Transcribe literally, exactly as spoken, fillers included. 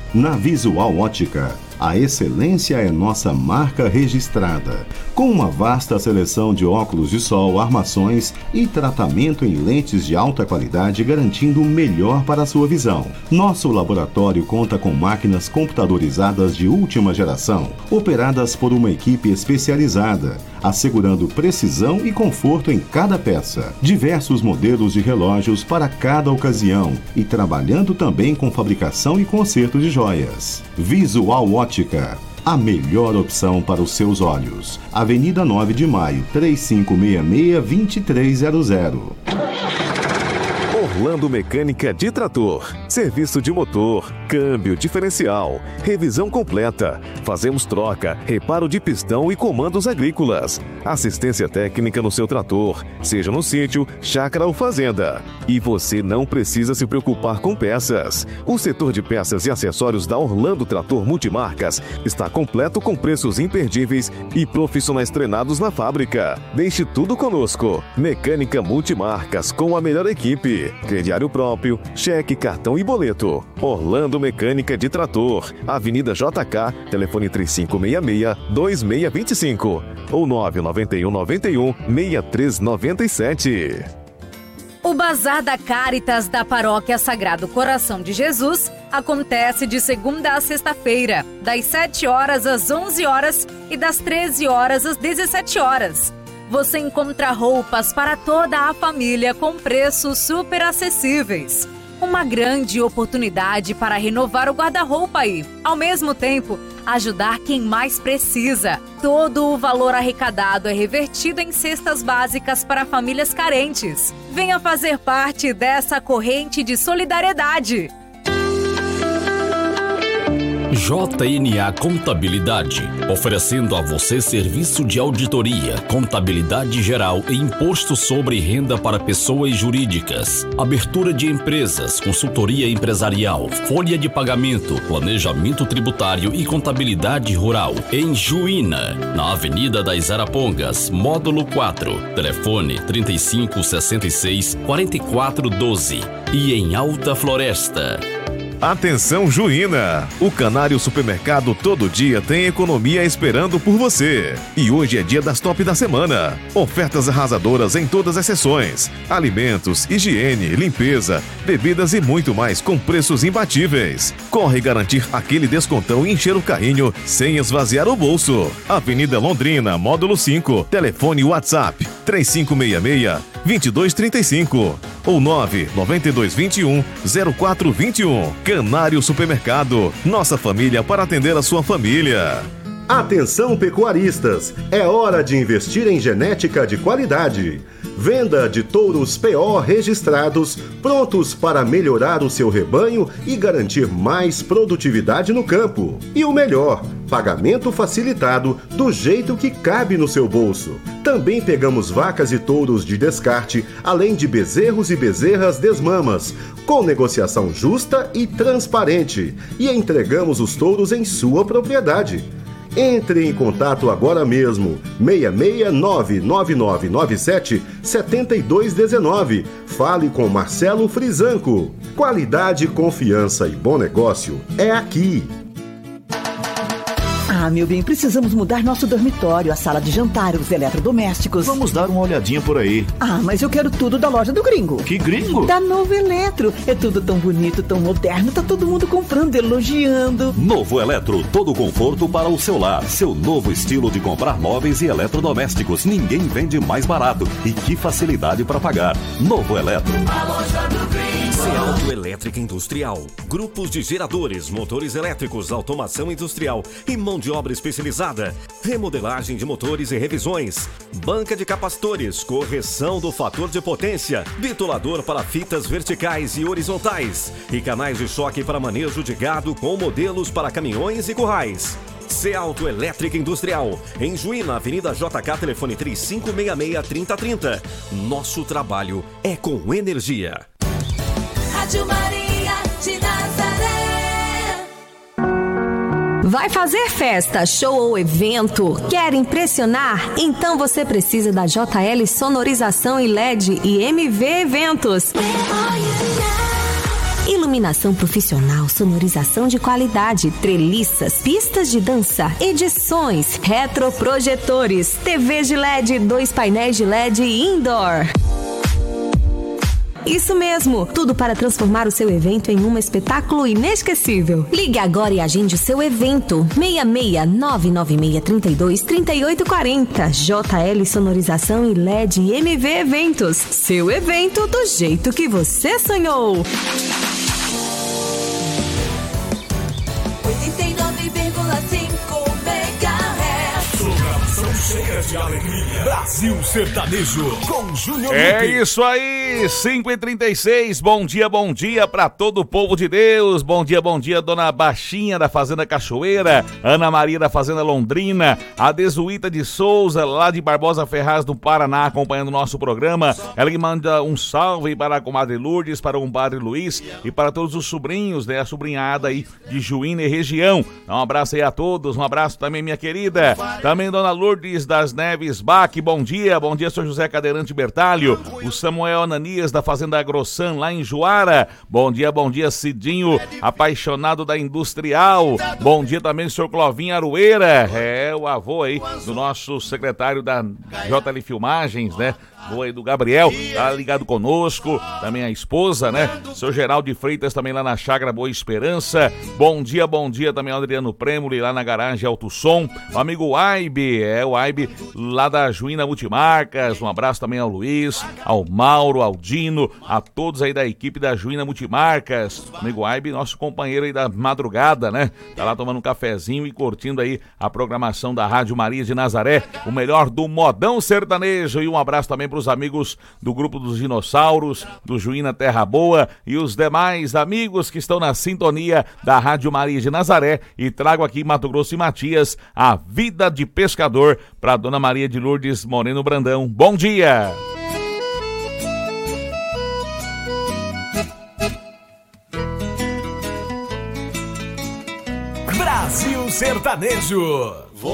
Na Visual Ótica, a excelência é nossa marca registrada, com uma vasta seleção de óculos de sol, armações e tratamento em lentes de alta qualidade, garantindo o melhor para a sua visão. Nosso laboratório conta com máquinas computadorizadas de última geração, operadas por uma equipe especializada, assegurando precisão e conforto em cada peça. Diversos modelos de relógios para cada ocasião e trabalhando também com fabricação e conserto de joias. Visual Ótica, a melhor opção para os seus olhos. Avenida nove de Maio, três cinco seis seis, dois três zero zero. Orlando Mecânica de Trator. Serviço de motor, câmbio, diferencial, revisão completa. Fazemos troca, reparo de pistão e comandos agrícolas. Assistência técnica no seu trator, seja no sítio, chácara ou fazenda. E você não precisa se preocupar com peças. O setor de peças e acessórios da Orlando Trator Multimarcas está completo com preços imperdíveis e profissionais treinados na fábrica. Deixe tudo conosco. Mecânica Multimarcas com a melhor equipe. Crediário próprio, cheque, cartão e boleto. Orlando Mecânica de Trator. Avenida J K, telefone três cinco seis seis, dois seis dois cinco ou nove nove um nove um, seis três nove sete. O Bazar da Cáritas da Paróquia Sagrado Coração de Jesus acontece de segunda a sexta-feira, das sete horas às onze horas e das treze horas às dezessete horas. Você encontra roupas para toda a família com preços super acessíveis. Uma grande oportunidade para renovar o guarda-roupa e, ao mesmo tempo, ajudar quem mais precisa. Todo o valor arrecadado é revertido em cestas básicas para famílias carentes. Venha fazer parte dessa corrente de solidariedade. J N A Contabilidade, oferecendo a você serviço de auditoria, contabilidade geral e imposto sobre renda para pessoas jurídicas, abertura de empresas, consultoria empresarial, folha de pagamento, planejamento tributário e contabilidade rural. Em Juína, na Avenida das Arapongas, módulo quatro, telefone trinta e cinco, sessenta e seis, quarenta e quatro, doze. E em Alta Floresta. Atenção Juína! O Canário Supermercado todo dia tem economia esperando por você. E hoje é dia das top da semana. Ofertas arrasadoras em todas as seções. Alimentos, higiene, limpeza, bebidas e muito mais com preços imbatíveis. Corre garantir aquele descontão e encher o carrinho sem esvaziar o bolso. Avenida Londrina, módulo cinco. Telefone WhatsApp três cinco seis seis, dois dois três cinco ou nove nove dois dois um, zero quatro dois um. Canário Supermercado, nossa família para atender a sua família. Atenção pecuaristas, é hora de investir em genética de qualidade. Venda de touros P O registrados, prontos para melhorar o seu rebanho e garantir mais produtividade no campo. E o melhor, pagamento facilitado do jeito que cabe no seu bolso. Também pegamos vacas e touros de descarte, além de bezerros e bezerras desmamas, com negociação justa e transparente. E entregamos os touros em sua propriedade. Entre em contato agora mesmo, seis seis nove nove nove nove sete sete dois um nove. Fale com Marcelo Frisanco. Qualidade, confiança e bom negócio é aqui. Ah, meu bem, precisamos mudar nosso dormitório, a sala de jantar, os eletrodomésticos. Vamos dar uma olhadinha por aí. Ah, mas eu quero tudo da loja do Gringo. Que Gringo? Da Novo Eletro. É tudo tão bonito, tão moderno, tá todo mundo comprando, elogiando. Novo Eletro, todo conforto para o seu lar. Seu novo estilo de comprar móveis e eletrodomésticos. Ninguém vende mais barato. E que facilidade para pagar. Novo Eletro. A loja do Gringo. Cealto Elétrica Industrial. Grupos de geradores, motores elétricos, automação industrial e mão de obra especializada. Remodelagem de motores e revisões. Banca de capacitores, correção do fator de potência, bitolador para fitas verticais e horizontais e canais de choque para manejo de gado com modelos para caminhões e currais. Cealto Elétrica Industrial, em Juína, Avenida J K, telefone três cinco seis seis, três zero três zero. Nosso trabalho é com energia. Rádio Maria de Nazaré. Vai fazer festa, show ou evento? Quer impressionar? Então você precisa da J L Sonorização e L E D e M V Eventos. Iluminação profissional, sonorização de qualidade, treliças, pistas de dança, edições, retroprojetores, T V de L E D, dois painéis de L E D indoor. Isso mesmo, tudo para transformar o seu evento em um espetáculo inesquecível. Ligue agora e agende o seu evento. seis seis nove nove seis três dois três oito quatro zero. J L Sonorização e L E D M V Eventos. Seu evento do jeito que você sonhou. oitenta e nove vírgula cinco megahertz. Programação cheia de alegria. Brasil Sertanejo com Júnior É Lupe. isso aí, cinco e trinta e seis, bom dia, bom dia pra todo o povo de Deus, bom dia, bom dia, dona Baixinha da Fazenda Cachoeira, Ana Maria da Fazenda Londrina, a Desuíta de Souza, lá de Barbosa Ferraz do Paraná, acompanhando o nosso programa. Ela que manda um salve para a comadre Lourdes, para o compadre Luiz e para todos os sobrinhos, né, a sobrinhada aí de Juína e região. Um abraço aí a todos, um abraço também minha querida, também dona Lourdes das Neves Bach, bom dia, bom dia, senhor José Cadeirante Bertalho, o Samuel Ananias da Fazenda Grossan, lá em Juara, bom dia, bom dia, Cidinho, apaixonado da Industrial, bom dia também, senhor Clovinho Aroeira, é o avô aí do nosso secretário da J L Filmagens, né, avô aí do Gabriel, tá ligado conosco, também a esposa, né, seu Geraldo de Freitas também lá na Chácara Boa Esperança, bom dia, bom dia também ao Adriano Premoli lá na garagem Alto Som, o amigo Aibe, é o Aibe lá da Juína Multimarcas, um abraço também ao Luiz, ao Mauro, ao Dino, a todos aí da equipe da Juína Multimarcas, o amigo Aibe, nosso companheiro aí da madrugada, né, tá lá tomando um cafezinho e curtindo aí a programação da Rádio Maria de Nazaré, o melhor do modão sertanejo, e um abraço também para os amigos do grupo dos dinossauros, do Juína Terra Boa e os demais amigos que estão na sintonia da Rádio Maria de Nazaré, e trago aqui em Mato Grosso e Matias a vida de pescador para dona Maria de Lourdes Moreno Brandão. Bom dia! Brasil Sertanejo.